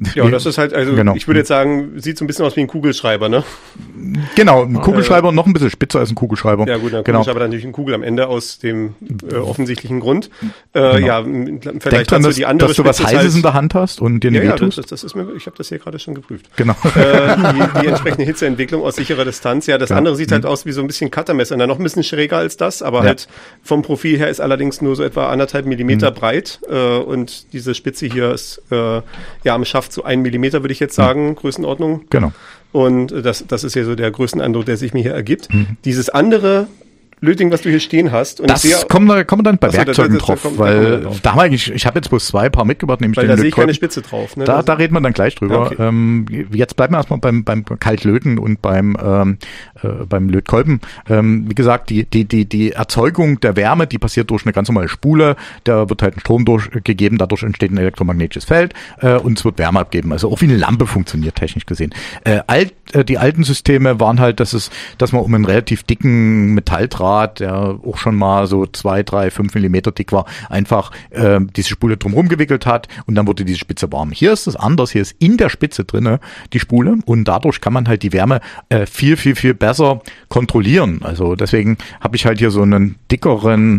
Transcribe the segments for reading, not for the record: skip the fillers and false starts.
Ja, das ist halt, also genau. Ich würde jetzt sagen, sieht so ein bisschen aus wie ein Kugelschreiber, ne? Genau, ein Kugelschreiber noch ein bisschen spitzer als ein Kugelschreiber. Ja gut, ein Kugelschreiber hat natürlich eine Kugel am Ende aus dem offensichtlichen Grund. Ja, im Vergleich dazu die andere dass du was Heißes halt in der Hand hast und dir nicht wehtust. Das ist mir, ich habe das hier gerade schon geprüft. Genau. Die entsprechende Hitzeentwicklung aus sicherer Distanz. Ja, das andere sieht halt aus wie so ein bisschen Cuttermesser. Noch ein bisschen schräger als das, aber halt vom Profil her ist allerdings nur so etwa 1,5 Millimeter breit. Und diese Spitze hier ist am Schaft so 1 Millimeter, würde ich jetzt sagen, Größenordnung. Genau. Und das ist ja so der Größeneindruck, der sich mir hier ergibt. Dieses andere Löting, was du hier stehen hast. Und das kommen wir dann bei Werkzeugen drauf, weil da haben wir eigentlich, ich habe jetzt bloß 2 Paar mitgebracht, nämlich weil da sehe ich keine Spitze drauf. Ne? Da reden wir dann gleich drüber. Okay. Jetzt bleiben wir erstmal beim Kaltlöten und beim Lötkolben. Wie gesagt, die Erzeugung der Wärme, die passiert durch eine ganz normale Spule, da wird halt ein Strom durchgegeben, dadurch entsteht ein elektromagnetisches Feld und es wird Wärme abgeben. Also auch wie eine Lampe funktioniert technisch gesehen. Die alten Systeme waren halt, dass man um einen relativ dicken Metalldraht, der auch schon mal so 2, 3, 5 Millimeter dick war, einfach diese Spule drumherum gewickelt hat und dann wurde diese Spitze warm. Hier ist es anders, hier ist in der Spitze drinne die Spule und dadurch kann man halt die Wärme viel besser kontrollieren. Also deswegen habe ich halt hier so einen dickeren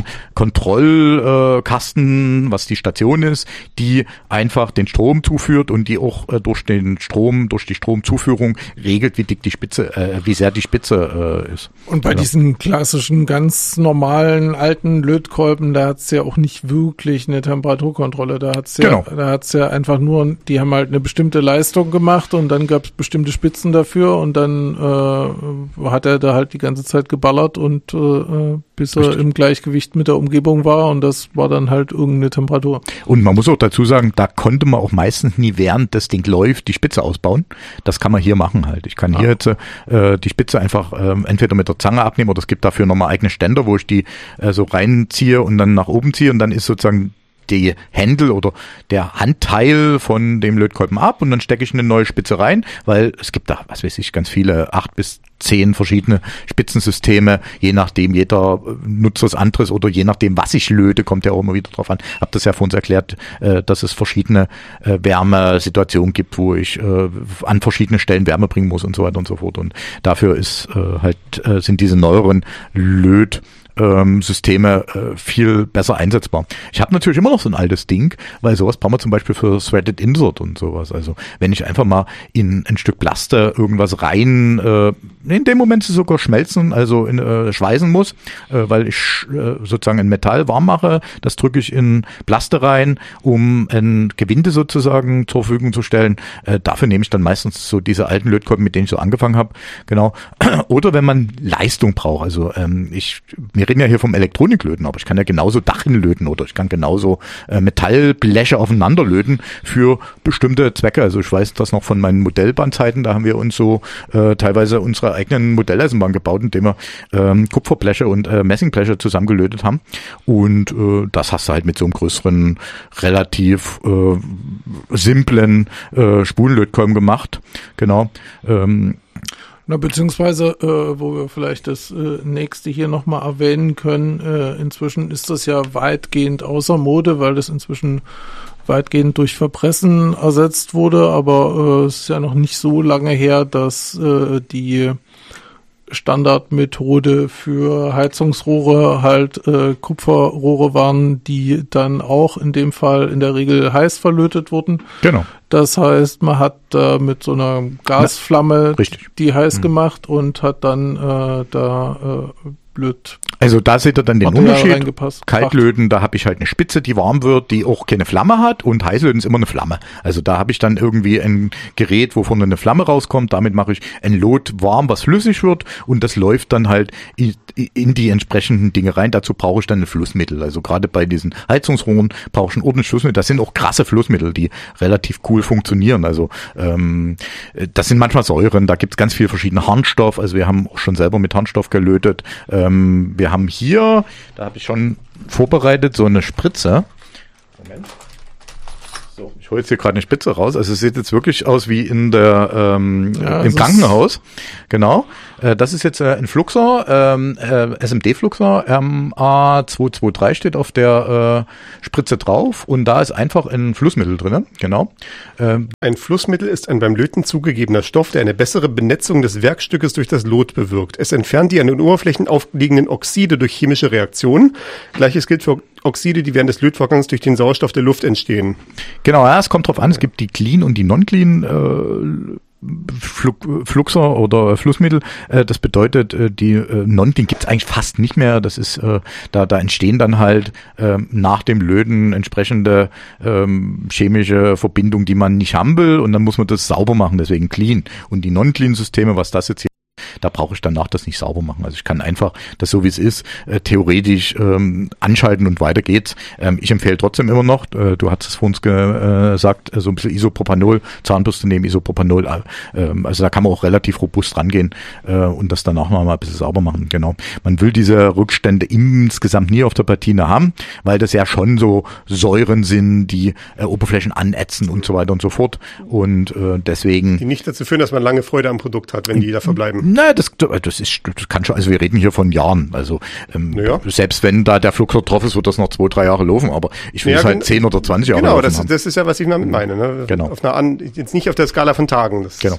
Kontrollkasten, was die Station ist, die einfach den Strom zuführt und die auch durch die Stromzuführung regelt, wie dick die Spitze, wie sehr die Spitze ist. Und bei diesen klassischen, ganz normalen alten Lötkolben, da hat's ja auch nicht wirklich eine Temperaturkontrolle. Da hat's ja einfach nur, die haben halt eine bestimmte Leistung gemacht und dann gab's bestimmte Spitzen dafür und dann hat er da halt die ganze Zeit geballert und bis er im Gleichgewicht mit der Umgebung war und das war dann halt irgendeine Temperatur. Und man muss auch dazu sagen, da konnte man auch meistens nie, während das Ding läuft, die Spitze ausbauen. Das kann man hier machen halt. Ich kann hier jetzt die Spitze einfach entweder mit der Zange abnehmen oder es gibt dafür nochmal eigene Ständer, wo ich die so reinziehe und dann nach oben ziehe und dann ist sozusagen die Händel oder der Handteil von dem Lötkolben ab und dann stecke ich eine neue Spitze rein, weil es gibt da, was weiß ich, ganz viele 8 bis 10 verschiedene Spitzensysteme, je nachdem, jeder nutzt was anderes oder je nachdem, was ich löte, kommt ja auch immer wieder drauf an. Hab das ja vor uns erklärt, dass es verschiedene Wärmesituationen gibt, wo ich an verschiedene Stellen Wärme bringen muss und so weiter und so fort und dafür ist sind diese neueren Systeme viel besser einsetzbar. Ich habe natürlich immer noch so ein altes Ding, weil sowas brauchen wir zum Beispiel für Threaded Insert und sowas. Also wenn ich einfach mal in ein Stück Plaste irgendwas rein, in dem Moment sogar schmelzen, also schweißen muss, weil ich sozusagen ein Metall warm mache, das drücke ich in Plaste rein, um ein Gewinde sozusagen zur Verfügung zu stellen. Dafür nehme ich dann meistens so diese alten Lötkolben, mit denen ich so angefangen habe. Genau. Oder wenn man Leistung braucht, also wir reden ja hier vom Elektroniklöten, aber ich kann ja genauso Dachrinne löten oder ich kann genauso Metallbleche aufeinander löten für bestimmte Zwecke. Also ich weiß das noch von meinen Modellbahnzeiten, da haben wir uns so teilweise unsere eigenen Modelleisenbahn gebaut, indem wir Kupferbleche und Messingbleche zusammengelötet haben. Und das hast du halt mit so einem größeren, relativ simplen Spulenlötkolben gemacht. Genau. Beziehungsweise, wo wir vielleicht das nächste hier nochmal erwähnen können, inzwischen ist das ja weitgehend außer Mode, weil das inzwischen weitgehend durch Verpressen ersetzt wurde, aber es ist ja noch nicht so lange her, dass die Standardmethode für Heizungsrohre halt Kupferrohre waren, die dann auch in dem Fall in der Regel heiß verlötet wurden. Genau. Das heißt, man hat mit so einer Gasflamme die heiß gemacht und hat dann blöd. Also da seht ihr dann den Unterschied. Kaltlöten, da habe ich halt eine Spitze, die warm wird, die auch keine Flamme hat und Heißlöten ist immer eine Flamme. Also da habe ich dann irgendwie ein Gerät, wo vorne eine Flamme rauskommt. Damit mache ich ein Lot warm, was flüssig wird und das läuft dann halt in die entsprechenden Dinge rein. Dazu brauche ich dann ein Flussmittel. Also gerade bei diesen Heizungsrohren brauche ich ein ordentliches Flussmittel. Das sind auch krasse Flussmittel, die relativ cool funktionieren. Also das sind manchmal Säuren, da gibt es ganz viele verschiedene Harnstoff. Also wir haben auch schon selber mit Harnstoff gelötet. Wir haben hier, da habe ich schon vorbereitet, so eine Spritze. Moment. So, ich hole jetzt hier gerade eine Spitze raus. Also es sieht jetzt wirklich aus wie in der im Krankenhaus. Genau. Das ist jetzt ein Fluxor, SMD-Fluxor, MA223 steht auf der Spritze drauf und da ist einfach ein Flussmittel drin. Genau. Ein Flussmittel ist ein beim Löten zugegebener Stoff, der eine bessere Benetzung des Werkstückes durch das Lot bewirkt. Es entfernt die an den Oberflächen aufliegenden Oxide durch chemische Reaktionen. Gleiches gilt für Oxide, die während des Lötvorgangs durch den Sauerstoff der Luft entstehen. Genau, ja, es kommt drauf an, es gibt die Clean und die Non-Clean Fluxor oder Flussmittel. Das bedeutet, die Non-Clean gibt's eigentlich fast nicht mehr. Das ist, da entstehen dann halt nach dem Löten entsprechende chemische Verbindungen, die man nicht haben will und dann muss man das sauber machen, deswegen Clean. Und die Non-Clean-Systeme, was das jetzt hier, da brauche ich danach das nicht sauber machen. Also ich kann einfach das so wie es ist, theoretisch anschalten und weiter geht's. Ich empfehle trotzdem immer noch, du hast es vor uns gesagt, so ein bisschen Isopropanol, Zahnbürste nehmen, Isopropanol, also da kann man auch relativ robust rangehen und das dann auch noch mal ein bisschen sauber machen. Genau. Man will diese Rückstände insgesamt nie auf der Platine haben, weil das ja schon so Säuren sind, die Oberflächen anätzen und so weiter und so fort und deswegen... Die nicht dazu führen, dass man lange Freude am Produkt hat, wenn die da verbleiben. Na, das kann schon, also wir reden hier von Jahren, also selbst wenn da der Fluxor drauf ist, wird das noch 2-3 Jahre laufen, aber ich will es halt 10 oder 20 Jahre laufen. Genau, das ist ja, was ich damit meine. Ne? Genau. Jetzt nicht auf der Skala von Tagen. Genau.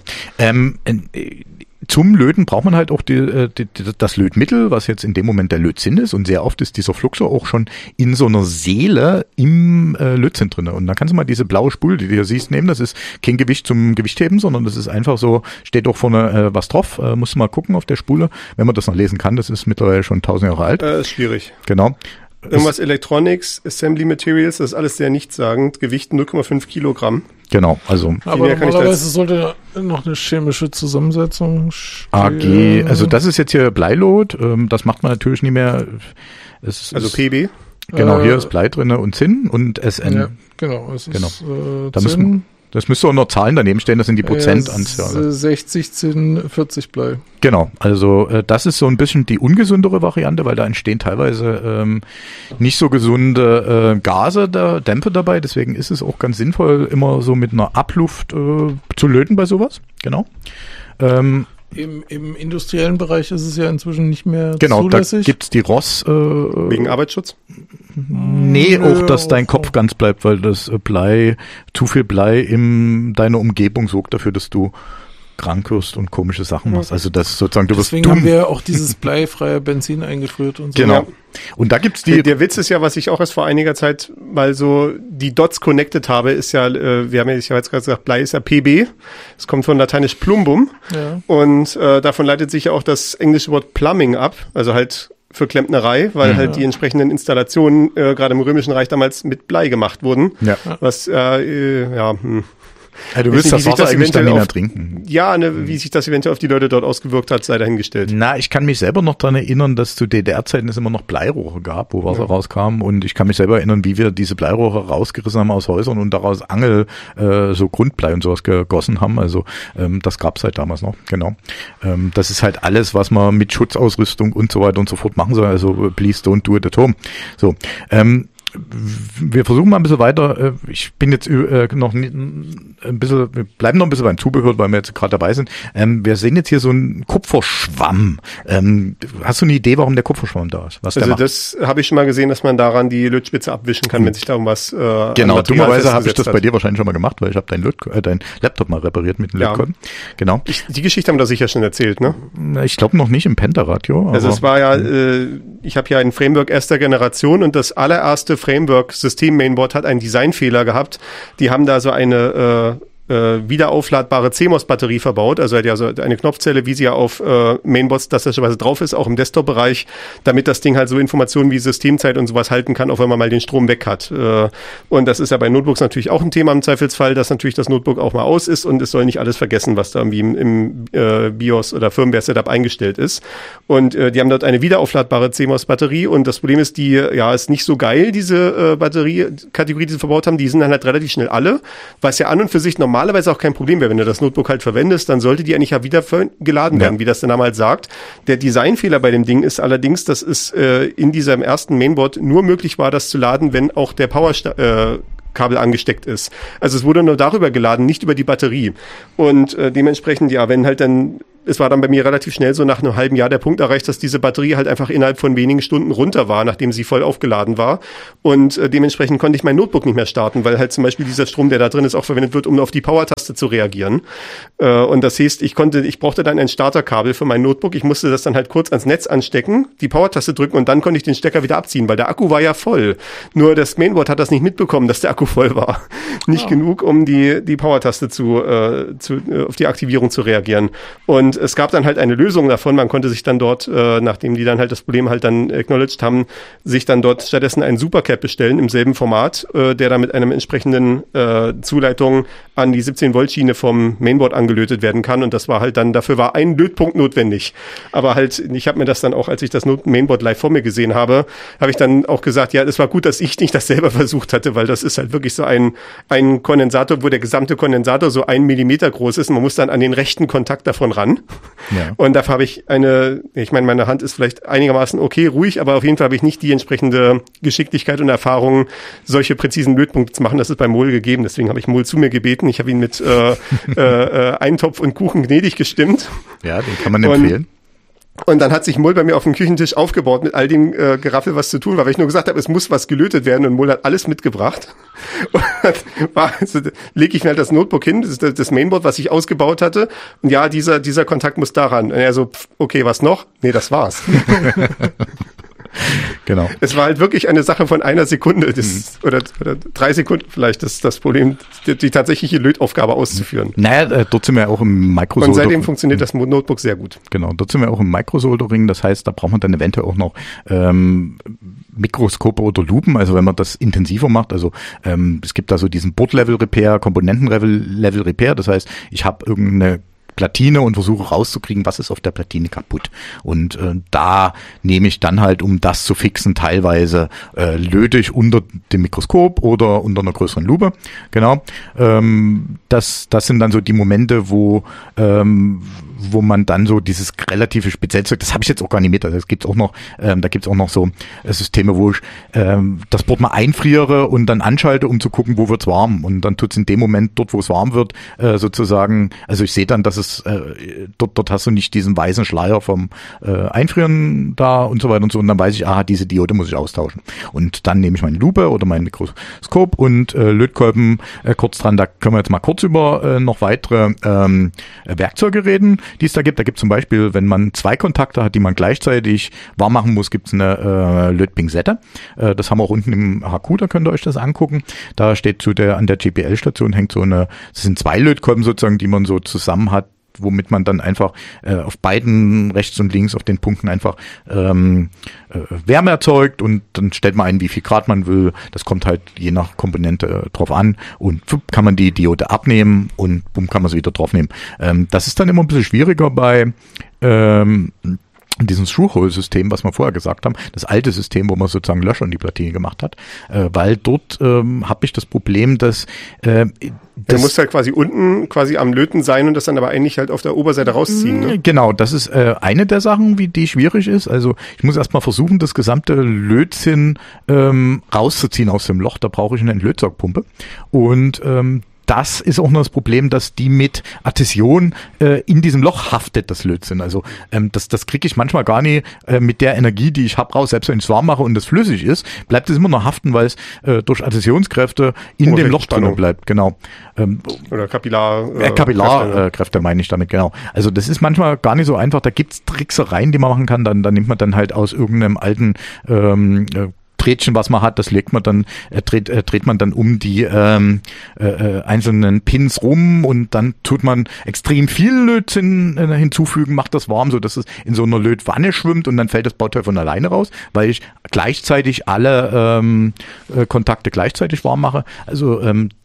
Zum Löten braucht man halt auch das Lötmittel, was jetzt in dem Moment der Lötzinn ist. Und sehr oft ist dieser Fluxor auch schon in so einer Seele im Lötzinn drin. Und da kannst du mal diese blaue Spule, die du hier siehst, nehmen. Das ist kein Gewicht zum Gewichtheben, sondern das ist einfach so, steht auch vorne was drauf. Musst du mal gucken auf der Spule, wenn man das noch lesen kann. Das ist mittlerweile schon 1000 Jahre alt. Ist schwierig. Genau. Irgendwas Electronics, Assembly Materials, das ist alles sehr nichtssagend. Gewicht 0,5 Kilogramm. Genau, also. Aber normalerweise sollte noch eine chemische Zusammensetzung AG, also das ist jetzt hier Bleilot, das macht man natürlich nicht mehr. Also PB? Genau, hier ist Blei drin und Zinn und SN. Ja, genau, es ist da das müsste auch noch Zahlen daneben stehen, das sind die Prozentanzahl. 60 Zinn, 40 Blei. Genau, also das ist so ein bisschen die ungesündere Variante, weil da entstehen teilweise nicht so gesunde Gase, Dämpfe dabei, deswegen ist es auch ganz sinnvoll, immer so mit einer Abluft zu löten bei sowas, genau. Im industriellen Bereich ist es ja inzwischen nicht mehr zulässig. Genau, da gibt's die ROS. Wegen Arbeitsschutz? Nee, auch, dass dein Kopf ganz bleibt, weil das zu viel Blei in deiner Umgebung sorgt dafür, dass du krank wirst und komische Sachen machst. Also das sozusagen, du wirst dumm. Deswegen haben wir auch dieses bleifreie Benzin eingeführt und so. Genau. Und da gibt's der Witz ist ja, was ich auch erst vor einiger Zeit mal so die Dots connected habe, ist ja, wir haben ja jetzt gerade gesagt, Blei ist ja PB. Es kommt von lateinisch Plumbum. Ja. Und davon leitet sich ja auch das englische Wort Plumbing ab. Also halt für Klempnerei, weil halt die entsprechenden Installationen gerade im Römischen Reich damals mit Blei gemacht wurden. Ja. Was Ja, du willst das Wasser eigentlich dann nicht mehr trinken. Ja, wie sich das eventuell auf die Leute dort ausgewirkt hat, sei dahingestellt. Na, ich kann mich selber noch daran erinnern, dass zu DDR-Zeiten es immer noch Bleirohre gab, wo Wasser rauskam. Und ich kann mich selber erinnern, wie wir diese Bleirohre rausgerissen haben aus Häusern und daraus so Grundblei und sowas gegossen haben. Also das gab's halt damals noch, genau. Das ist halt alles, was man mit Schutzausrüstung und so weiter und so fort machen soll. Also please don't do it at home. So, wir versuchen mal ein bisschen weiter. Ich bin jetzt noch ein bisschen, wir bleiben noch ein bisschen beim Zubehör, weil wir jetzt gerade dabei sind. Wir sehen jetzt hier so einen Kupferschwamm. Hast du eine Idee, warum der Kupferschwamm da ist? Was der macht? Das habe ich schon mal gesehen, dass man daran die Lötspitze abwischen kann, wenn sich da um was genau, dummerweise habe ich das bei dir wahrscheinlich schon mal gemacht, weil ich habe dein Laptop mal repariert mit dem Lötkolben. Genau. Die Geschichte haben wir da sicher schon erzählt, ne? Ich glaube noch nicht im Pentaradio. Also es war ja, ich habe ja ein Framework erster Generation und das allererste Framework-System-Mainboard hat einen Designfehler gehabt. Die haben da so eine wiederaufladbare CMOS-Batterie verbaut, also hat ja so eine Knopfzelle, wie sie ja auf Mainboards klassischerweise drauf ist, auch im Desktop-Bereich, damit das Ding halt so Informationen wie Systemzeit und sowas halten kann, auch wenn man mal den Strom weg hat. Und das ist ja bei Notebooks natürlich auch ein Thema im Zweifelsfall, dass natürlich das Notebook auch mal aus ist und es soll nicht alles vergessen, was da irgendwie im BIOS oder Firmware-Setup eingestellt ist. Und die haben dort eine wiederaufladbare CMOS-Batterie und das Problem ist, die ist nicht so geil, diese Batterie-Kategorie, die sie verbaut haben, die sind dann halt relativ schnell alle, was ja an und für sich normalerweise auch kein Problem wäre. Wenn du das Notebook halt verwendest, dann sollte die eigentlich ja wieder geladen werden, wie das der Name halt sagt. Der Designfehler bei dem Ding ist allerdings, dass es in diesem ersten Mainboard nur möglich war, das zu laden, wenn auch der Kabel angesteckt ist. Also es wurde nur darüber geladen, nicht über die Batterie. Und dementsprechend, ja, wenn halt dann, es war dann bei mir relativ schnell so nach einem halben Jahr der Punkt erreicht, dass diese Batterie halt einfach innerhalb von wenigen Stunden runter war, nachdem sie voll aufgeladen war. Und dementsprechend konnte ich mein Notebook nicht mehr starten, weil halt zum Beispiel dieser Strom, der da drin ist, auch verwendet wird, um auf die Power-Taste zu reagieren. Und das heißt, ich brauchte dann ein Starterkabel für mein Notebook. Ich musste das dann halt kurz ans Netz anstecken, die Power-Taste drücken und dann konnte ich den Stecker wieder abziehen, weil der Akku war ja voll. Nur das Mainboard hat das nicht mitbekommen, dass der Akku voll war. Nicht genug, um die Power-Taste auf die Aktivierung zu reagieren. Und es gab dann halt eine Lösung davon. Man konnte sich dann dort, nachdem die dann halt das Problem halt dann acknowledged haben, sich dann dort stattdessen einen Supercap bestellen im selben Format, der dann mit einem entsprechenden Zuleitung an die 17-Volt-Schiene vom Mainboard angelötet werden kann. Und das war halt dann, dafür war ein Lötpunkt notwendig. Aber halt, ich habe mir das dann auch, als ich das Mainboard live vor mir gesehen habe ich dann auch gesagt, ja, es war gut, dass ich nicht das selber versucht hatte, weil das ist halt wirklich so ein Kondensator, wo der gesamte Kondensator so 1 Millimeter groß ist. Man muss dann an den rechten Kontakt davon ran. Ja. Und dafür habe ich meine Hand ist vielleicht einigermaßen okay, ruhig, aber auf jeden Fall habe ich nicht die entsprechende Geschicklichkeit und Erfahrung, solche präzisen Lötpunkte zu machen. Das ist bei Mol gegeben. Deswegen habe ich Mol zu mir gebeten. Ich habe ihn mit Eintopf und Kuchen gnädig gestimmt. Ja, den kann man empfehlen. Und dann hat sich Mol bei mir auf dem Küchentisch aufgebaut mit all dem Geraffel, was zu tun war, weil ich nur gesagt habe, es muss was gelötet werden und Mol hat alles mitgebracht. Und lege ich mir halt das Notebook hin, das Mainboard, was ich ausgebaut hatte. Und ja, dieser Kontakt muss daran. Und er so, okay, was noch? Nee, das war's. Genau. Es war halt wirklich eine Sache von einer Sekunde oder 3 Sekunden vielleicht das Problem, die tatsächliche Lötaufgabe auszuführen. Naja, dort sind wir auch im Microsoldering. Und seitdem funktioniert das Notebook sehr gut. Genau, dort sind wir auch im Microsoldering. Das heißt, da braucht man dann eventuell auch noch Mikroskope oder Lupen, also wenn man das intensiver macht. Also es gibt da so diesen Board-Level-Repair, Komponenten-Level-Repair. Das heißt, ich habe irgendeine Platine und versuche rauszukriegen, was ist auf der Platine kaputt. Und da nehme ich dann halt, um das zu fixen, teilweise löte ich unter dem Mikroskop oder unter einer größeren Lupe. Genau. Das sind dann so die Momente, wo man dann so dieses relative Speziellzeug, das habe ich jetzt auch gar nicht mit, also es gibt's auch noch, da gibt's auch noch so Systeme, wo ich das Board mal einfriere und dann anschalte, um zu gucken, wo wird's warm, und dann tut's in dem Moment dort, wo es warm wird, sozusagen, also ich sehe dann, dass es dort hast du nicht diesen weißen Schleier vom Einfrieren da und so weiter und so, und dann weiß ich, diese Diode muss ich austauschen, und dann nehme ich meine Lupe oder mein Mikroskop und Lötkolben kurz dran. Da können wir jetzt mal kurz über noch weitere Werkzeuge reden, die es da gibt. Da gibt es zum Beispiel, wenn man 2 Kontakte hat, die man gleichzeitig warm machen muss, gibt es eine Lötpinzette. Das haben wir auch unten im HQ, da könnt ihr euch das angucken. Da steht an der GPL-Station hängt das sind 2 Lötkolben sozusagen, die man so zusammen hat, womit man dann einfach auf beiden, rechts und links, auf den Punkten einfach Wärme erzeugt, und dann stellt man ein, wie viel Grad man will. Das kommt halt je nach Komponente drauf an, und kann man die Diode abnehmen und bumm, kann man sie wieder draufnehmen. Das ist dann immer ein bisschen schwieriger bei diesem Through-Hole-System, was wir vorher gesagt haben, das alte System, wo man sozusagen Löcher in die Platine gemacht hat, weil dort habe ich das Problem, dass du musst halt quasi unten am Löten sein und das dann aber eigentlich halt auf der Oberseite rausziehen. Ne? Genau, das ist eine der Sachen, die schwierig ist. Also ich muss erstmal versuchen, das gesamte Lötzinn rauszuziehen aus dem Loch. Da brauche ich eine Entlötsaugpumpe, und das ist auch noch das Problem, dass die mit Adhäsion in diesem Loch haftet, das Lötzinn. Also das kriege ich manchmal gar nicht mit der Energie, die ich habe, raus. Selbst wenn ich es warm mache und das flüssig ist, bleibt es immer noch haften, weil es durch Adhäsionskräfte in dem Loch drin bleibt. Genau. Oder Kapillarkräfte meine ich damit, genau. Also das ist manchmal gar nicht so einfach. Da gibt's Tricksereien, die man machen kann. Dann nimmt man dann halt aus irgendeinem alten Drähtchen, was man hat, das legt man dann, dreht man dann um die einzelnen Pins rum, und dann tut man extrem viel Lötzinn hinzufügen, macht das warm, so dass es in so einer Lötwanne schwimmt, und dann fällt das Bauteil von alleine raus, weil ich gleichzeitig alle Kontakte gleichzeitig warm mache. Also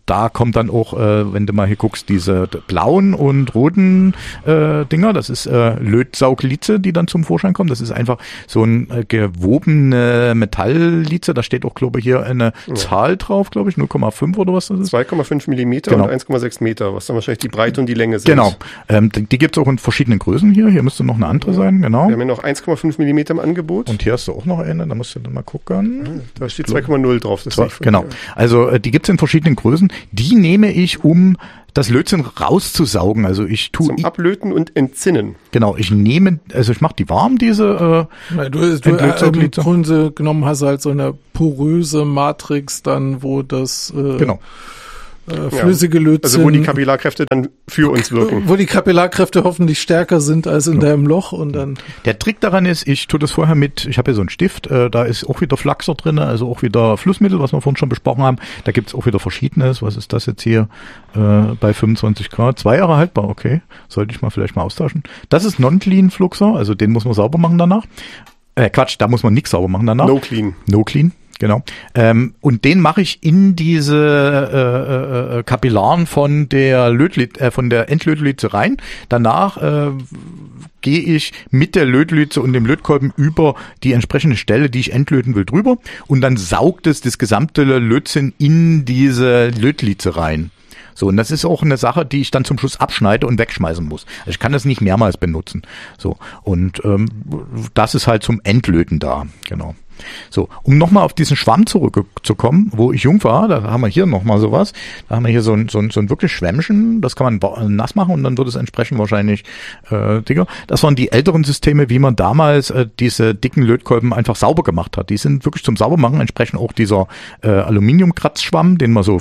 da kommt dann auch, wenn du mal hier guckst, diese blauen und roten Dinger, das ist Lötsauglize, die dann zum Vorschein kommen. Das ist einfach so ein gewobene Metallize, da steht auch, glaube ich, hier eine Zahl drauf, glaube ich, 0,5 oder was das ist. 2,5 Millimeter und 1,6 Meter, was dann wahrscheinlich die Breite und die Länge sind. Genau, die gibt es auch in verschiedenen Größen hier müsste noch eine andere sein, genau. Wir haben ja noch 1,5 Millimeter im Angebot. Und hier hast du auch noch eine, da musst du dann mal gucken. Da steht 2,0 drauf. Das genau, also die gibt es in verschiedenen Größen. Die nehme ich, um das Lötzinn rauszusaugen. Also ich tue zum Ablöten und Entzinnen. Genau, ich mache die warm, diese im Grunde genommen hast du halt so eine poröse Matrix dann, wo das flüssige Lötzinn. Also wo die Kapillarkräfte dann für uns wirken. Wo die Kapillarkräfte hoffentlich stärker sind als in deinem Loch und dann. Der Trick daran ist, ich tue das vorher ich habe hier so einen Stift, da ist auch wieder Flachser drin, also auch wieder Flussmittel, was wir vorhin schon besprochen haben. Da gibt's auch wieder Verschiedenes. Was ist das jetzt hier bei 25 Grad? 2 Jahre haltbar, okay. Sollte ich vielleicht mal austauschen. Das ist Non-Clean Fluxer, also den muss man sauber machen danach. Quatsch, da muss man nichts sauber machen danach. No Clean. No Clean. Genau. Und den mache ich in diese Kapillaren von der Endlötlize rein. Danach gehe ich mit der Lötlize und dem Lötkolben über die entsprechende Stelle, die ich entlöten will, drüber. Und dann saugt es das gesamte Lötzinn in diese Lötlize rein. So, und das ist auch eine Sache, die ich dann zum Schluss abschneide und wegschmeißen muss. Also ich kann das nicht mehrmals benutzen. So, und das ist halt zum Entlöten da, genau. So, um nochmal auf diesen Schwamm zurückzukommen, wo ich jung war, da haben wir hier nochmal sowas, da haben wir hier so ein wirklich Schwämmchen, das kann man nass machen und dann wird es entsprechend wahrscheinlich dicker. Das waren die älteren Systeme, wie man damals diese dicken Lötkolben einfach sauber gemacht hat. Die sind wirklich zum Saubermachen, entsprechend auch dieser Aluminiumkratzschwamm, den man so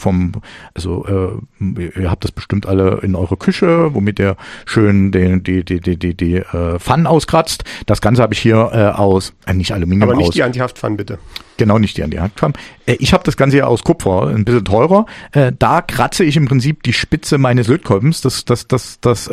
ihr habt das bestimmt alle in eurer Küche, womit ihr schön die Pfannen auskratzt. Das Ganze habe ich hier aus, nicht Aluminium, aber nicht die Antihaftpfannen, bitte. Genau, nicht die Antihaftpfannen. Ich habe das Ganze hier aus Kupfer, ein bisschen teurer. Da kratze ich im Prinzip die Spitze meines Lötkolbens, das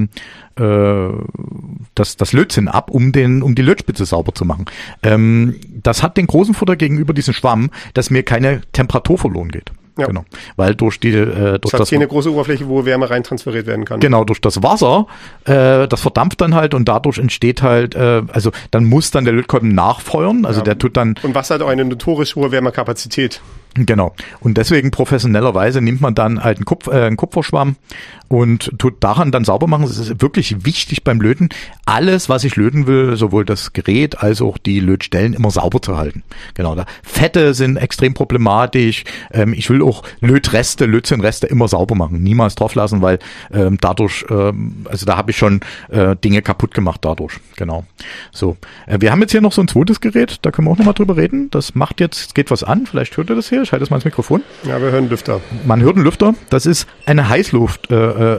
Lötzinn ab, um die Lötspitze sauber zu machen. Das hat den großen Vorteil gegenüber diesem Schwamm, dass mir keine Temperatur verloren geht. Ja. Genau, weil durch das hier eine große Oberfläche, wo Wärme rein transferiert werden kann. Genau, durch das Wasser, das verdampft dann halt und dadurch entsteht halt, also dann muss dann der Lötkolben nachfeuern, also der tut dann. Und Wasser hat auch eine notorisch hohe Wärmekapazität. Genau. Und deswegen professionellerweise nimmt man dann halt einen Kupferschwamm und tut daran dann sauber machen. Das ist wirklich wichtig beim Löten. Alles, was ich löten will, sowohl das Gerät als auch die Lötstellen immer sauber zu halten. Genau. Fette sind extrem problematisch. Ich will auch Lötzinnreste immer sauber machen. Niemals drauf lassen, weil dadurch, also da habe ich schon Dinge kaputt gemacht dadurch. Genau. So. Wir haben jetzt hier noch so ein zweites Gerät. Da können wir auch nochmal drüber reden. Das geht was an. Vielleicht hört ihr das hier. Ich halte das mal ins Mikrofon. Ja, wir hören Lüfter. Man hört einen Lüfter. Das ist eine Heißluft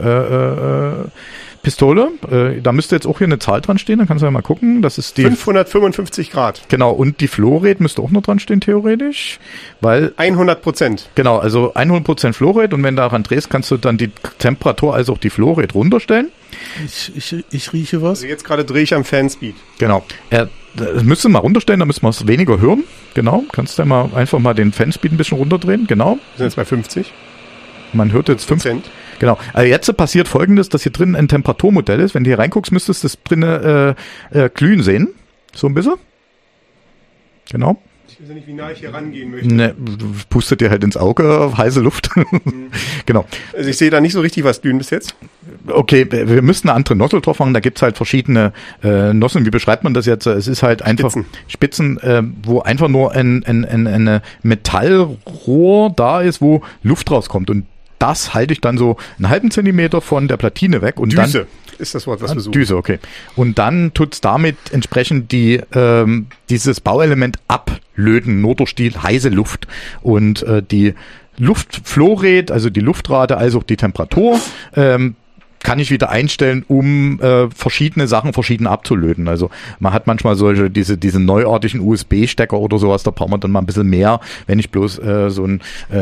Pistole. Da müsste jetzt auch hier eine Zahl dran stehen. Dann kannst du ja mal gucken. Das ist die 555 Grad. Genau. Und die Flowrate müsste auch noch dran stehen, theoretisch. Weil 100%. Genau. Also 100% Flowrate. Und wenn du daran drehst, kannst du dann die Temperatur als auch die Flowrate runterstellen. Ich rieche was. Also jetzt gerade drehe ich am Fanspeed. Genau. Das müsst ihr mal runterstellen, da müssen wir es weniger hören. Genau. Kannst du einfach mal den Fanspeed ein bisschen runterdrehen. Genau. Wir sind jetzt bei 50. Man hört jetzt 5%. Genau. Also jetzt passiert Folgendes, dass hier drin ein Temperaturmodell ist. Wenn du hier reinguckst, müsstest du das drinnen glühen sehen. So ein bisschen. Genau. Ich weiß ja nicht, wie nah ich hier rangehen möchte. Ne, pustet dir halt ins Auge, heiße Luft. Genau. Also ich sehe da nicht so richtig was glühen bis jetzt. Okay, wir müssen eine andere Nozzle drauf machen. Da gibt's halt verschiedene Nozzeln. Wie beschreibt man das jetzt? Es ist halt einfach Spitzen, wo einfach nur eine Metallrohr da ist, wo Luft rauskommt. Und das halte ich dann so einen halben Zentimeter von der Platine weg. Und Düse dann, ist das Wort, was wir suchen. Düse, okay. Und dann tut's damit entsprechend dieses Bauelement ablöten, nur durch die heiße Luft. Und die Luftflowrate, also die Luftrate, also auch die Temperatur, kann ich wieder einstellen, um verschiedene Sachen verschieden abzulöten. Also man hat manchmal diese neuartigen USB-Stecker oder sowas, da braucht man dann mal ein bisschen mehr, wenn ich bloß so ein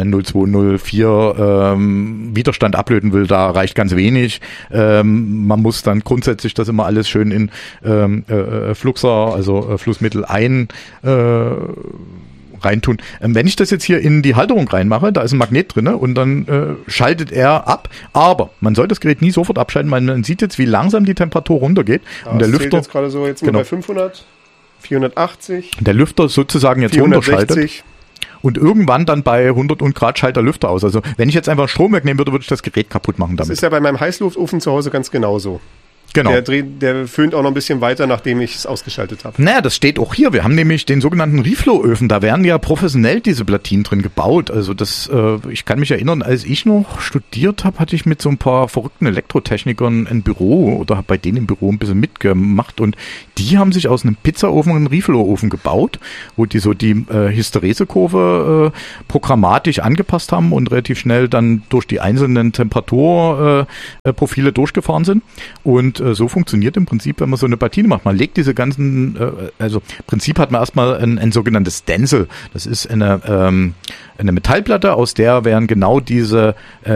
0204 Widerstand ablöten will, da reicht ganz wenig. Man muss dann grundsätzlich das immer alles schön in Fluxer, also Flussmittel reintun. Wenn ich das jetzt hier in die Halterung reinmache, da ist ein Magnet drin und dann schaltet er ab. Aber man soll das Gerät nie sofort abschalten, weil man sieht jetzt, wie langsam die Temperatur runtergeht. Ja, und der Lüfter jetzt gerade so, jetzt genau. Bei 500, 480. Der Lüfter sozusagen jetzt 460. runterschaltet. Und irgendwann dann bei 100 Grad schaltet der Lüfter aus. Also wenn ich jetzt einfach Strom wegnehmen würde, würde ich das Gerät kaputt machen damit. Das ist ja bei meinem Heißluftofen zu Hause ganz genauso. Genau. Der föhnt auch noch ein bisschen weiter, nachdem ich es ausgeschaltet habe. Naja, das steht auch hier. Wir haben nämlich den sogenannten Reflow-Öfen. Da werden ja professionell diese Platinen drin gebaut. Also das, ich kann mich erinnern, als ich noch studiert habe, hatte ich mit so ein paar verrückten Elektrotechnikern ein Büro oder habe bei denen im Büro ein bisschen mitgemacht. Und die haben sich aus einem Pizzaofen einen Reflow-Ofen gebaut, wo die so die Hysteresekurve programmatisch angepasst haben und relativ schnell dann durch die einzelnen Temperaturprofile durchgefahren sind. Und so funktioniert im Prinzip, wenn man so eine Platine macht. Man legt diese ganzen, also im Prinzip hat man erstmal ein sogenanntes Stencil. Das ist eine Metallplatte, aus der werden genau diese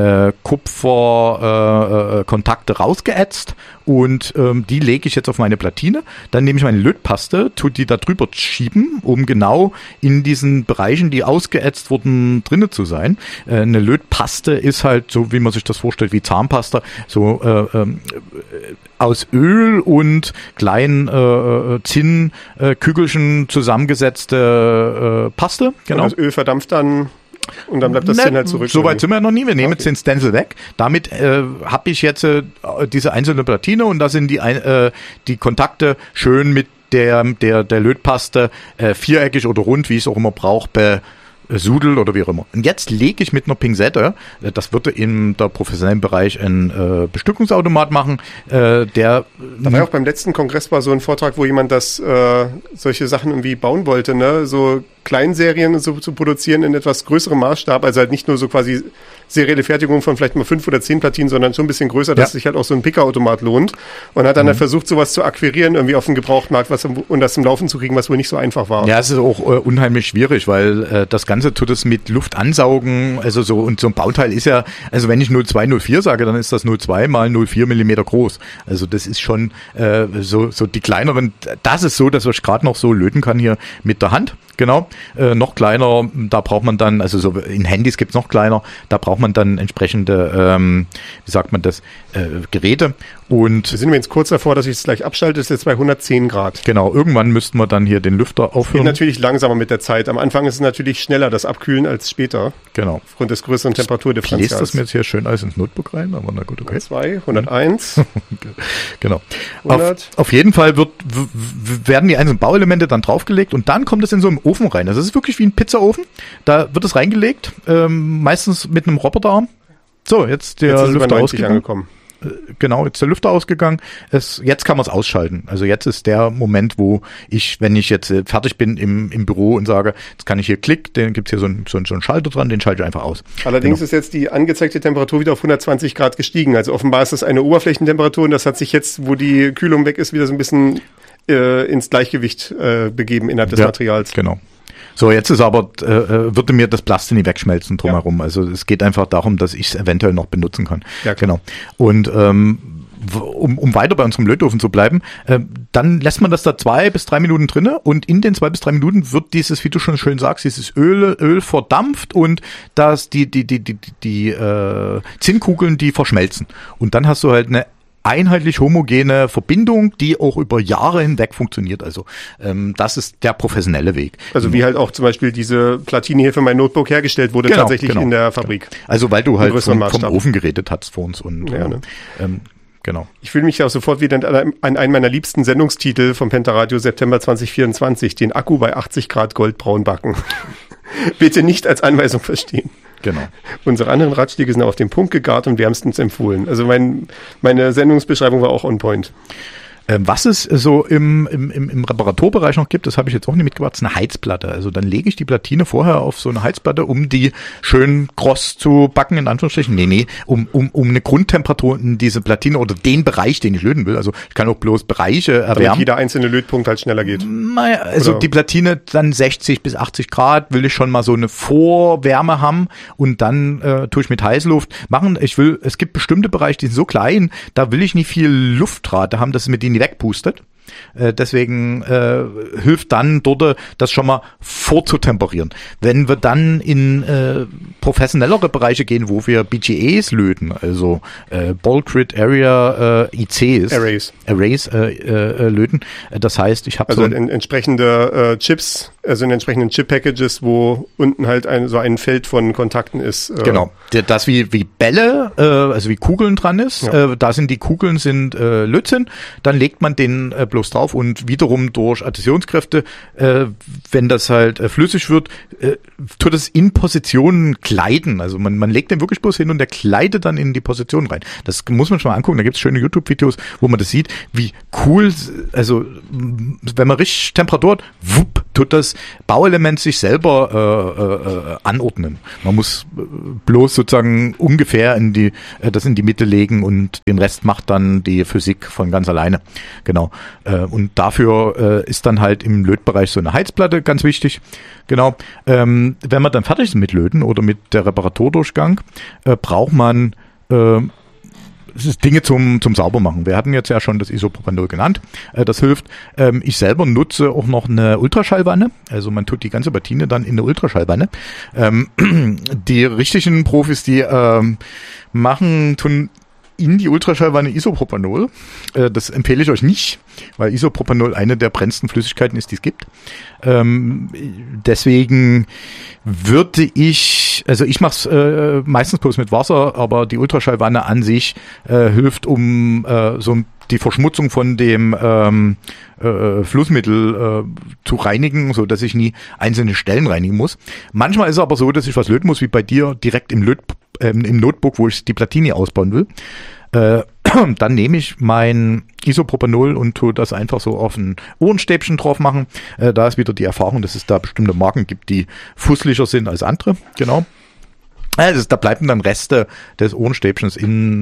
Kupferkontakte rausgeätzt und die lege ich jetzt auf meine Platine. Dann nehme ich meine Lötpaste, tue die da drüber schieben, um genau in diesen Bereichen, die ausgeätzt wurden, drinne zu sein. Eine Lötpaste ist halt so, wie man sich das vorstellt, wie Zahnpasta, so aus Öl und kleinen Zinnkügelchen zusammengesetzte Paste. Genau. Und das Öl verdampft dann und dann bleibt das Zinn halt zurück. So weit sind wir noch nie. Wir nehmen jetzt den Stencil weg. Damit habe ich jetzt diese einzelne Platine und da sind die Kontakte schön mit der Lötpaste viereckig oder rund, wie ich es auch immer brauche, Sudel oder wie auch immer. Und jetzt lege ich mit einer Pinzette, das würde in der professionellen Bereich ein Bestückungsautomat machen, Da war ja auch beim letzten Kongress war so ein Vortrag, wo jemand solche Sachen irgendwie bauen wollte, ne? So Kleinserien so zu produzieren in etwas größerem Maßstab, also halt nicht nur so quasi serielle Fertigung von vielleicht mal 5 oder 10 Platinen, sondern schon ein bisschen größer, dass sich halt auch so ein Picker-Automat lohnt. Und hat dann halt versucht, sowas zu akquirieren, irgendwie auf dem Gebrauchtmarkt und das zum Laufen zu kriegen, was wohl nicht so einfach war. Ja, es ist auch unheimlich schwierig, weil das Ganze tut es mit Luft ansaugen, also so, und so ein Bauteil ist ja, also wenn ich 0,204 sage, dann ist das 0,2 mal 0,4 Millimeter groß. Also das ist schon so die kleineren, das ist so, dass ich gerade noch so löten kann hier mit der Hand. Genau, noch kleiner, da braucht man dann, also so in Handys gibt's noch kleiner, da braucht man dann entsprechende, wie sagt man das, Geräte. Und wir sind jetzt kurz davor, dass ich es gleich abschalte, das ist jetzt bei 110 Grad. Genau, irgendwann müssten wir dann hier den Lüfter aufhören. Geht natürlich langsamer mit der Zeit. Am Anfang ist es natürlich schneller, das Abkühlen, als später. Genau. Aufgrund des größeren Temperaturdifferentials. Ich lese das mir jetzt hier schön alles ins Notebook rein, aber na gut, okay. 102, 101. Genau. 100. Auf jeden Fall werden die einzelnen Bauelemente dann draufgelegt und dann kommt es in so einen Ofen rein. Also es ist wirklich wie ein Pizzaofen. Da wird es reingelegt, meistens mit einem Roboterarm. So, jetzt der Lüfter ausgegangen. Genau, jetzt der Lüfter ausgegangen. Jetzt kann man es ausschalten. Also jetzt ist der Moment, wo wenn ich jetzt fertig bin im Büro und sage, jetzt kann ich hier dann gibt's hier so einen Schalter dran, den schalte ich einfach aus. Allerdings ist jetzt die angezeigte Temperatur wieder auf 120 Grad gestiegen. Also offenbar ist das eine Oberflächentemperatur und das hat sich jetzt, wo die Kühlung weg ist, wieder so ein bisschen ins Gleichgewicht begeben innerhalb des Materials. Genau. So, jetzt ist aber, würde mir das Plastini wegschmelzen drumherum. Ja. Also es geht einfach darum, dass ich es eventuell noch benutzen kann. Ja, klar. Genau. Und um weiter bei unserem Lötofen zu bleiben, dann lässt man das da 2 bis 3 Minuten drinne und in den 2 bis 3 Minuten wird dieses, wie du schon schön sagst, dieses Öl verdampft und die Zinnkugeln, die verschmelzen. Und dann hast du halt eine einheitlich homogene Verbindung, die auch über Jahre hinweg funktioniert. Also das ist der professionelle Weg. Also wie halt auch zum Beispiel diese Platine hier für mein Notebook hergestellt wurde, tatsächlich in der Fabrik. Also weil du halt vom Ofen geredet hast vor uns. Und ja, ne? Genau. Ich fühle mich ja auch sofort wieder an einen meiner liebsten Sendungstitel vom Pentaradio September 2024, den Akku bei 80 Grad goldbraun backen. Bitte nicht als Anweisung verstehen. Genau. Unsere anderen Ratschläge sind auf den Punkt gegart und wärmstens empfohlen. Also meine Sendungsbeschreibung war auch on point. Was es so im Reparaturbereich noch gibt, das habe ich jetzt auch nicht mitgebracht, ist eine Heizplatte. Also dann lege ich die Platine vorher auf so eine Heizplatte, um die schön kross zu backen, in Anführungsstrichen. Nee, um eine Grundtemperatur in diese Platine oder den Bereich, den ich löten will. Also ich kann auch bloß Bereiche erwärmen. Damit jeder einzelne Lötpunkt halt schneller geht. Naja, also die Platine dann 60 bis 80 Grad will ich schon mal so eine Vorwärme haben und dann tue ich mit Heißluft machen. Es gibt bestimmte Bereiche, die sind so klein, da will ich nicht viel Luftdraht haben, dass es mit denen wegpustet. Deswegen hilft dann dort, das schon mal vorzutemperieren. Wenn wir dann in professionellere Bereiche gehen, wo wir BGAs löten, also Ball Grid Area ICs, Arrays löten. Das heißt, ich habe also entsprechende Chips, also in entsprechenden Chip-Packages, wo unten halt so ein Feld von Kontakten ist. Genau, das wie Bälle, also wie Kugeln dran ist. Ja. Da sind die Kugeln Lötzinn. Dann legt man den bloß drauf und wiederum durch Adhäsionskräfte, wenn das halt flüssig wird, tut es in Positionen gleiten. Also man legt den wirklich bloß hin und der gleitet dann in die Position rein. Das muss man schon mal angucken. Da gibt es schöne YouTube-Videos, wo man das sieht, wie cool, also wenn man richtig Temperatur hat, wupp, tut das Bauelement sich selber anordnen. Man muss bloß sozusagen ungefähr das in die Mitte legen und den Rest macht dann die Physik von ganz alleine. Genau. Und dafür ist dann halt im Lötbereich so eine Heizplatte ganz wichtig. Genau. Wenn man dann fertig ist mit Löten oder mit der Reparaturdurchgang, braucht man Dinge zum Saubermachen. Wir hatten jetzt ja schon das Isopropanol genannt. Das hilft. Ich selber nutze auch noch eine Ultraschallwanne. Also man tut die ganze Platine dann in eine Ultraschallwanne. Die richtigen Profis, die tun in die Ultraschallwanne Isopropanol. Das empfehle ich euch nicht, weil Isopropanol eine der brennendsten Flüssigkeiten ist, die es gibt. Deswegen ich mache es meistens bloß mit Wasser, aber die Ultraschallwanne an sich hilft, um die Verschmutzung von dem Flussmittel zu reinigen, so dass ich nie einzelne Stellen reinigen muss. Manchmal ist es aber so, dass ich was löten muss, wie bei dir direkt im Notebook, wo ich die Platine ausbauen will. Dann nehme ich mein Isopropanol und tue das einfach so auf ein Ohrenstäbchen drauf machen. Da ist wieder die Erfahrung, dass es da bestimmte Marken gibt, die fusseliger sind als andere. Genau. Also da bleiben dann Reste des Ohrenstäbchens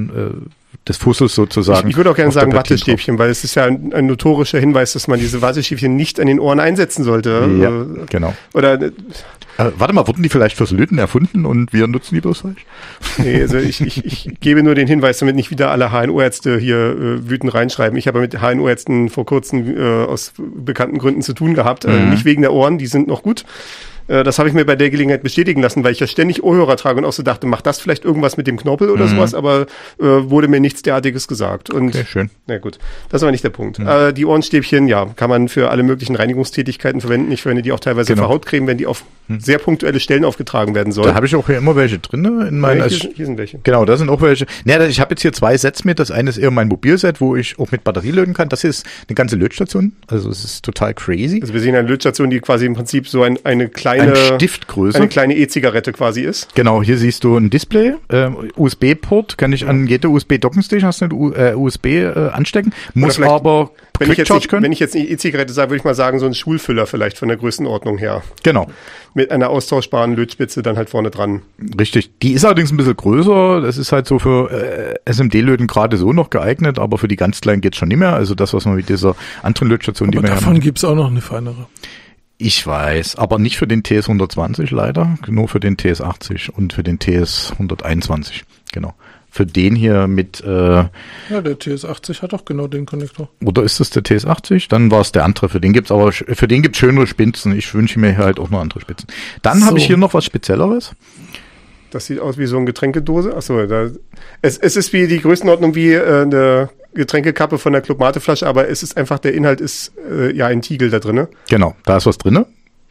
des Fussels sozusagen. Ich würde auch gerne sagen Wattestäbchen, weil es ist ja ein notorischer Hinweis, dass man diese Wattestäbchen nicht an den Ohren einsetzen sollte. Ja, genau. Oder warte mal, wurden die vielleicht fürs Löten erfunden und wir nutzen die bloß falsch? Nee, also ich gebe nur den Hinweis, damit nicht wieder alle HNO-Ärzte hier wütend reinschreiben. Ich habe mit HNO-Ärzten vor kurzem aus bekannten Gründen zu tun gehabt. Nicht wegen der Ohren, die sind noch gut. Das habe ich mir bei der Gelegenheit bestätigen lassen, weil ich ja ständig Ohrhörer trage und auch so dachte, macht das vielleicht irgendwas mit dem Knorpel oder sowas, aber wurde mir nichts derartiges gesagt. Und, okay, schön. Na gut, das war nicht der Punkt. Die Ohrenstäbchen, ja, kann man für alle möglichen Reinigungstätigkeiten verwenden. Ich verwende die auch teilweise für Hautcreme, wenn die auf sehr punktuelle Stellen aufgetragen werden sollen. Da habe ich auch hier immer welche drin. Hier sind welche. Genau, da sind auch welche. Ja, ich habe jetzt hier 2 Sets mit. Das eine ist eher mein Mobilset, wo ich auch mit Batterie löten kann. Das ist eine ganze Lötstation. Also es ist total crazy. Also wir sehen eine Lötstation, die quasi im Prinzip so eine kleine Stiftgröße. Eine kleine E-Zigarette quasi ist. Genau, hier siehst du ein Display, USB-Port, kann ich an jede USB-Dockingstation hast du eine USB anstecken, muss aber Quick-Charge können. Wenn ich jetzt eine E-Zigarette sage, würde ich mal sagen, so ein Schulfüller vielleicht von der Größenordnung her. Genau. Mit einer austauschbaren Lötspitze dann halt vorne dran. Richtig. Die ist allerdings ein bisschen größer. Das ist halt so für SMD-Löten gerade so noch geeignet, aber für die ganz kleinen geht's schon nicht mehr. Also das, was man mit dieser anderen Lötstation, die wir haben. Davon gibt's auch noch eine feinere. Ich weiß, aber nicht für den TS 120 leider, nur für den TS 80 und für den TS 121, genau. Für den hier mit ja, der TS 80 hat auch genau den Konnektor. Oder ist das der TS 80? Dann war es der andere. Für den gibt's schönere Spitzen. Ich wünsche mir hier halt auch noch andere Spitzen. Dann habe ich hier noch was Spezielleres. Das sieht aus wie so eine Getränkedose. Achso, es ist wie die Größenordnung wie eine Getränkekappe von der Club Mate Flasche, aber es ist einfach, der Inhalt ist ein Tiegel da drinne. Genau, da ist was drinne.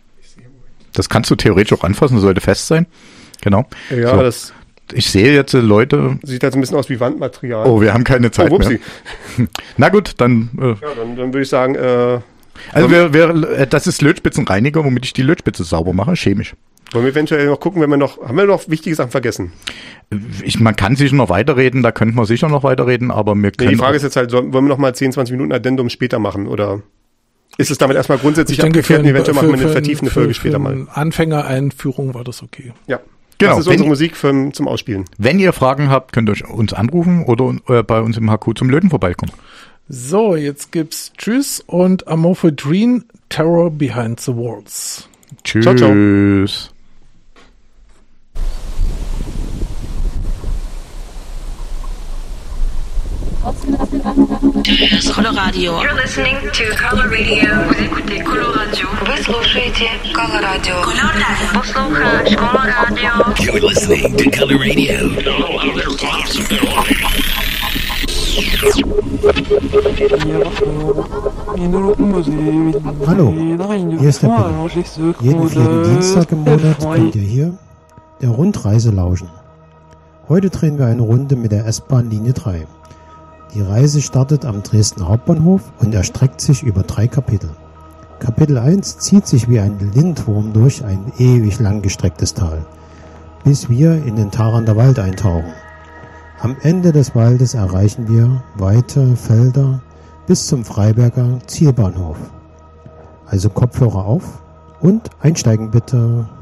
Das kannst du theoretisch auch anfassen, sollte fest sein. Genau. Ja, so. Ich sehe jetzt Leute. Sieht halt ein bisschen aus wie Wandmaterial. Oh, wir haben keine Zeit mehr. Na gut, dann. Ja, dann würde ich sagen. Also das ist Lötspitzenreiniger, womit ich die Lötspitze sauber mache, chemisch. Wollen wir eventuell noch gucken, haben wir noch wichtige Sachen vergessen? Man kann sicher noch weiterreden, da könnten wir sicher noch weiterreden, aber wir können. Die Frage ist jetzt halt, wollen wir noch mal 10, 20 Minuten Addendum später machen, oder ist es damit erstmal grundsätzlich abgeklärt und eventuell machen wir eine vertiefende Folge später mal? Für Anfängereinführung war das okay. Ja. Genau. Das ist unsere Musik zum Ausspielen. Wenn ihr Fragen habt, könnt ihr uns anrufen oder bei uns im HQ zum Löten vorbeikommen. So, jetzt gibt's Tschüss und Amorphidrine, Terror Behind the Walls. Tschüss. Ciao, ciao. Coloradio. You're listening to Coloradio. Vous écoutez Coloradio. Вы слушаете Coloradio. Coloradio. Послушаешь Coloradio. You're listening to Coloradio. Hallo, hier ist der Peter. Jeden vierten Dienstag im Monat könnt ihr hier der Rundreise lauschen. Heute drehen wir eine Runde mit der S-Bahn Linie 3. Die Reise startet am Dresden Hauptbahnhof und erstreckt sich über 3 Kapitel. Kapitel 1 zieht sich wie ein Lindwurm durch ein ewig langgestrecktes Tal, bis wir in den Tharanter Wald eintauchen. Am Ende des Waldes erreichen wir weite Felder bis zum Freiberger Zielbahnhof. Also Kopfhörer auf und einsteigen bitte.